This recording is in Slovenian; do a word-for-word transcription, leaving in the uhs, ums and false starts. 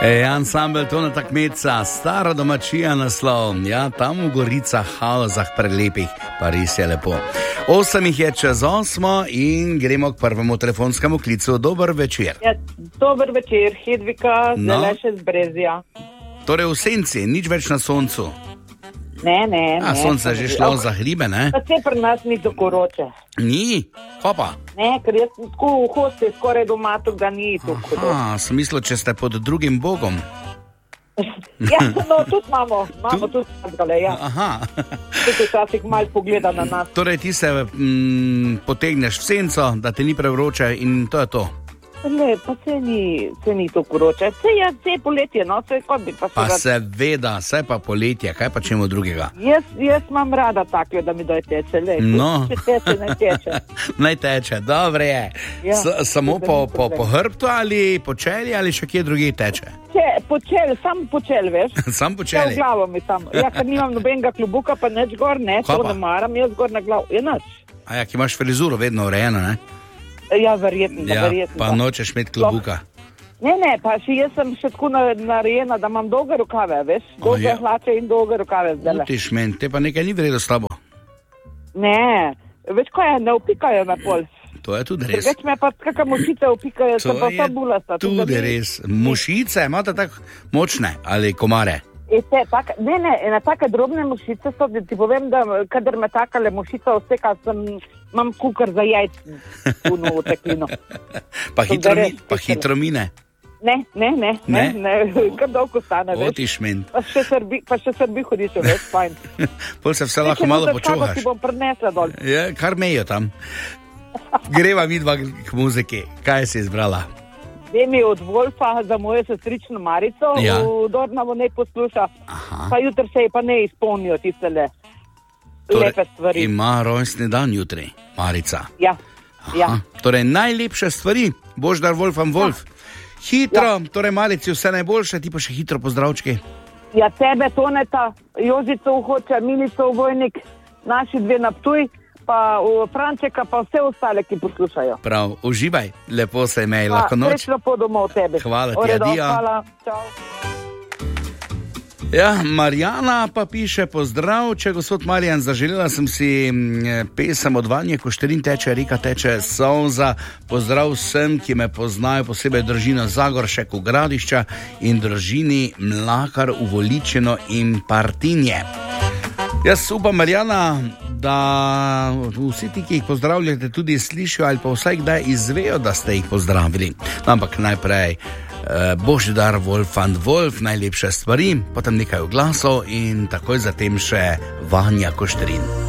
E, ansambel Toneta Kmetca, stara domačija naslov, ja, tam v Goricah, Halozah, prelepih, pa res je lepo. Osem jih je čez osmo in gremo k prvemu telefonskemu klicu. Dober večer. Ja, dober večer, Hedvika, No. zdaj še z Brezja. Torej v senci, nič več na soncu. Ne, ne, A, ne. sonce je že šlo za hribe, ne? Pa se pri nas ni tako vroče. Ni, ko pa? Ne, ker jaz sem tako v hosti, skoraj doma, to ga ni tako vroče. Aha, sem mislil, če ste pod drugim bogom. Ja, no, tudi imamo, imamo tudi takole, ja. Aha. Tudi včasih malo pogleda na nas. Torej ti se mm, potegneš v senco, da ti ni prevroče in to je to. Ne, pa se ni, se ni tako vroče. Se je, se je poletje, no, se je kot bi pa se Pa rad. seveda, saj pa poletje, kaj pa čemu drugega? Jaz, jaz imam rada takle, da mi doj teče, le. No. Če teče, ne teče. Naj teče, dobro je. Ja, S, samo to po, ni po, problem. po hrbtu ali po čelji ali še kje drugi teče? Če, počel, sam počel, veš. Sam po Ja, v čelji. glavo mi tam. Ja, ker nimam nobenega klubuka, pa neč gor, ne, Kaj to pa? ne maram, jaz gor na glavo. Ja, nič. A ja, ki imaš frizuro vedno urejeno, ne? Ja, verjetno, da, Ja, verjetno. pa da. nočeš imeti klobuka. Ne, ne, pa še jaz sem še tako na- narejena, da imam dolge rokave, veš, dolge ja. hlače in dolge rokave zdaj. Utiš men, te pa nekaj ni vredo s tabo. Ne, veš kaj je, ne upikajo me pol. To je tudi res. Več me pa kakšne mušice upikajo, To sem pa je vsa bulasta. tudi res. Mušice, imate tako močne ali komare? E, te, tak, ne, ne, ena take drobne mušice so, da ti povem, da kadar me takale mušica oseka, sem, imam kukar za jajc puno v teklino. Pa To hitro, ga mi, res pa pikalo. hitro mine. Ne, ne, ne, ne, ne, ne kar dolgo stane, veš. Otiš men. Pa še srbi, pa še srbi hodiš, veš, fajn. Pol se vse lahko malo Če bo počuhaš. ti bom prinesla dol. Ja, kar mejo tam. Greva midva k muziki. Kaj si izbrala? Vem je od Wolfa za mojo sestrično Marico, Ja. v Dornavo ne posluša, Aha. pa jutri se je pa ne izpolnijo tiste le, lepe stvari. Ima rojstni dan jutri, Marica. Ja, ja. Aha. Torej, najlepše stvari, Boždar Wolfam Wolf. Hitro, torej Marici vse najboljše, ti pa še hitro pozdravčki. Ja, tebe, Toneta, Jožico Uhoča, Milico Vojnik, naši dve na Ptuj, pa uh, Frančeka, pa vse ostale, ki poslušajo. Prav, uživaj, lepo se imej, lahko Pa, noč. Srečno pot domov tebi. Hvala ti, Oredo, adijo. hvala, čau. Ja, Marjana pa piše pozdrav, če gospod Marjan, zaželela sem si mm, pesem od Vanje, ko Šterin teče, reka teče solza. Pozdrav vsem, ki me poznajo, posebej družino Zagoršek v Gradišča in družini Mlakar v Voličino in Partinje. Jaz upam, Marjana, da vsi ti, ki jih pozdravljate, tudi slišijo ali pa vsaj kdaj izvejo, da ste jih pozdravili. Ampak najprej eh, Božidar Wolfam Wolf, najlepše stvari, potem nekaj oglasov in takoj zatem še Vanja Koštrin.